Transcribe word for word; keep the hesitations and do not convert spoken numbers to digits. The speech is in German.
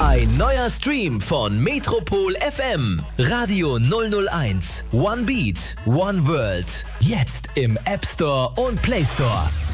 Ein neuer Stream von Metropol F M. Radio null null eins. One Beat, One World. Jetzt im App Store und Play Store.